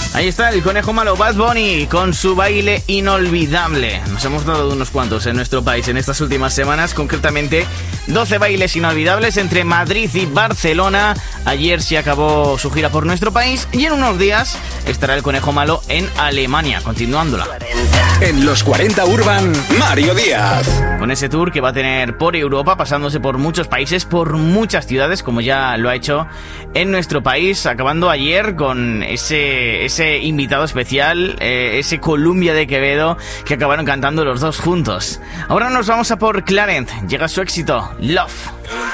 Ahí está el conejo malo Bad Bunny con su baile inolvidable. Nos hemos dado unos cuantos en nuestro país en estas últimas semanas, concretamente 12 bailes inolvidables entre Madrid y Barcelona. Ayer se acabó su gira por nuestro país y en unos días estará el conejo malo en Alemania, continuándola. En los 40 Urban, Mario Díaz. Con ese tour que va a tener por Europa, pasándose por muchos países, por muchas ciudades, como ya lo ha hecho en nuestro país, acabando ayer con ese invitado especial, ese Columbia de Quevedo, que acabaron cantando los dos juntos. Ahora nos vamos a por Clarent, llega su éxito, Love.